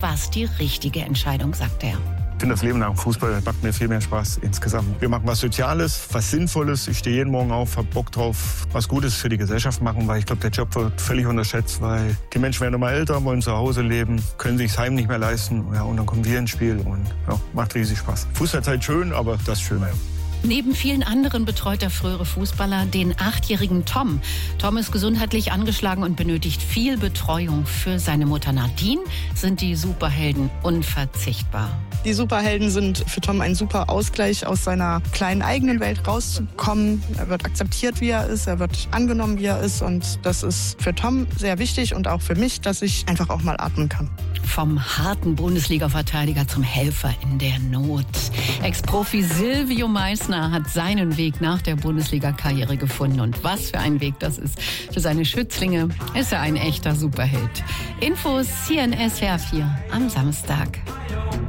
war es die richtige Entscheidung, sagt er. Ich finde, das Leben nach dem Fußball macht mir viel mehr Spaß insgesamt. Wir machen was Soziales, was Sinnvolles. Ich stehe jeden Morgen auf, habe Bock drauf, was Gutes für die Gesellschaft machen, weil ich glaube, der Job wird völlig unterschätzt, weil die Menschen werden immer älter, wollen zu Hause leben, können sich das Heim nicht mehr leisten. Ja, und dann kommen wir ins Spiel und ja, macht riesig Spaß. Fußballzeit schön, aber das ist schön. Neben vielen anderen betreut der frühere Fußballer den 8-jährigen Tom. Tom ist gesundheitlich angeschlagen und benötigt viel Betreuung. Für seine Mutter Nadine sind die Superhelden unverzichtbar. Die Superhelden sind für Tom ein super Ausgleich, aus seiner kleinen eigenen Welt rauszukommen. Er wird akzeptiert, wie er ist, er wird angenommen, wie er ist. Und das ist für Tom sehr wichtig und auch für mich, dass ich einfach auch mal atmen kann. Vom harten Bundesliga-Verteidiger zum Helfer in der Not. Ex-Profi Silvio Meissner hat seinen Weg nach der Bundesliga-Karriere gefunden. Und was für ein Weg das ist. Für seine Schützlinge ist er ein echter Superheld. Infos hier in SWR 4 am Samstag.